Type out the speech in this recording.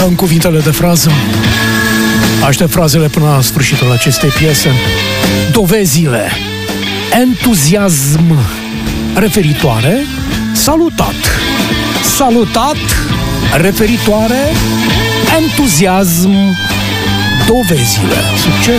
Dăm cuvintele de frază. Aștept frazele până la sfârșitul acestei piese. Dovezile. Entuziasm referitoare. Salutat. Salutat referitoare. Entuziasm. Dovezile. Succes!